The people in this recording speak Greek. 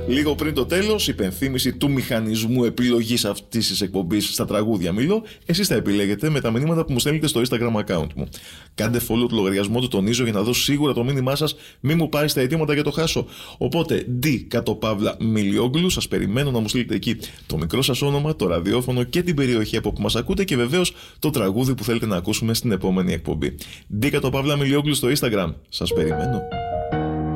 Λίγο πριν το τέλος, υπενθύμηση του μηχανισμού επιλογής αυτής της εκπομπής στα τραγούδια μιλώ. Εσείς τα επιλέγετε με τα μηνύματα που μου στέλνετε στο Instagram account μου. Κάντε follow το λογαριασμό του τονίζω για να δω σίγουρα το μήνυμά σας, μη μου πάει στα αιτήματα για το χάσω. Οπότε, D_Milioglou, σας περιμένω να μου στείλετε εκεί το μικρό σας όνομα, το ραδιόφωνο και την περιοχή από που μας ακούτε και βεβαίως το τραγούδι που θέλετε να ακούσουμε στην επόμενη εκπομπή. D_Milioglou στο Instagram. Σας περιμένω.